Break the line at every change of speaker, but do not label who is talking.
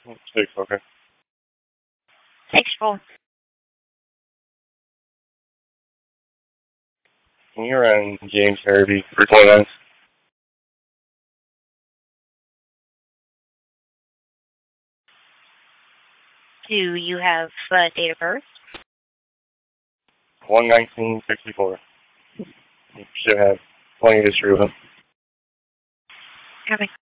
Six, okay.
Thanks, Paul.
Can you run James Harvey for 29?
Do you have date of birth?
1/19/64. You should have plenty of history with him.
Having